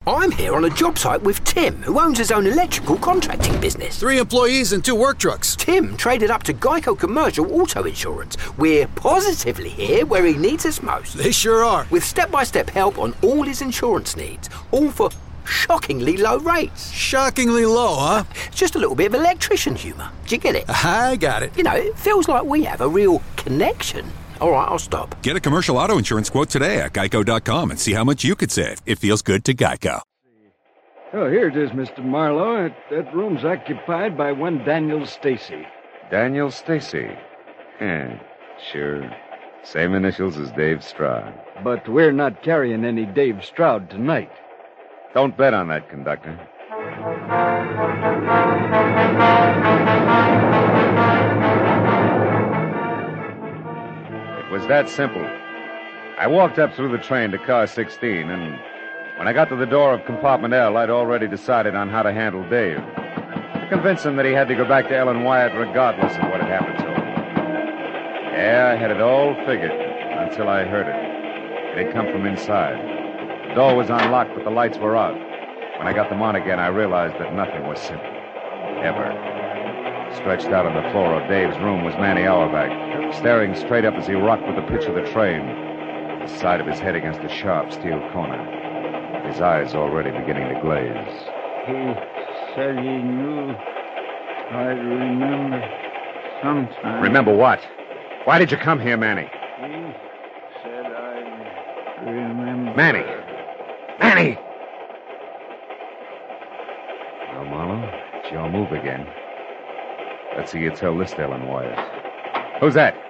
I'm here on a job site with Tim, who owns his own electrical contracting business. 3 employees and 2 work trucks. Tim traded up to Geico Commercial Auto Insurance. We're positively here where he needs us most. They sure are. With step-by-step help on all his insurance needs, all for shockingly low rates. Shockingly low, huh? It's just a little bit of electrician humour. Do you get it? I got it. You know, it feels like we have a real connection. All right, I'll stop. Get a commercial auto insurance quote today at geico.com and see how much you could save. It feels good to Geico. Oh, here it is, Mr. Marlowe. That room's occupied by one Daniel Stacy. Daniel Stacy? Sure. Same initials as Dave Stroud. But we're not carrying any Dave Stroud tonight. Don't bet on that, conductor. It was that simple. I walked up through the train to car 16, and when I got to the door of compartment L, I'd already decided on how to handle Dave. Convince him that he had to go back to Ellen Wyatt regardless of what had happened to him. Yeah, I had it all figured until I heard it. It had come from inside. The door was unlocked, but the lights were out. When I got them on again, I realized that nothing was simple. Ever. Stretched out on the floor of Dave's room was Manny Auerbach, staring straight up as he rocked with the pitch of the train, the side of his head against a sharp steel corner, his eyes already beginning to glaze. He said he knew I'd remember sometime. Remember what? Why did you come here, Manny? He said I'd remember. Manny! Manny! Well, Marlowe, it's your move again. Let's see you tell this to Ellen Wyatt. Who's that?